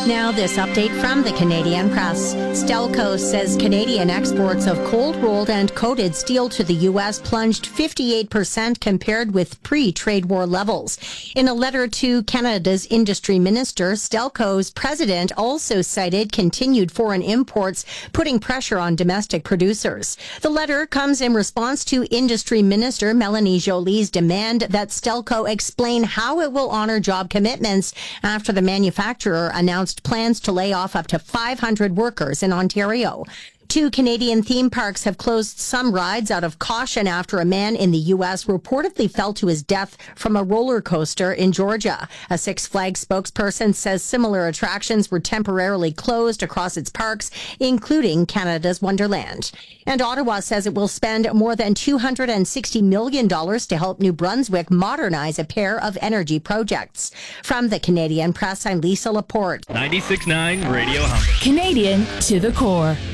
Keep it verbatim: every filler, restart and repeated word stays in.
Now, this update from the Canadian Press. Stelco says Canadian exports of cold-rolled and coated steel to the U S plunged fifty-eight percent compared with pre-trade war levels. In a letter to Canada's industry minister, Stelco's president also cited continued foreign imports, putting pressure on domestic producers. The letter comes in response to industry minister Melanie Joly's demand that Stelco explain how it will honor job commitments after the manufacturer announced plans to lay off up to five hundred workers in Ontario. Two Canadian theme parks have closed some rides out of caution after a man in the U S reportedly fell to his death from a roller coaster in Georgia. A Six Flags spokesperson says similar attractions were temporarily closed across its parks, including Canada's Wonderland. And Ottawa says it will spend more than two hundred sixty million dollars to help New Brunswick modernize a pair of energy projects. From the Canadian Press, I'm Lisa Laporte. ninety-six point nine Radio Humber. Canadian to the core.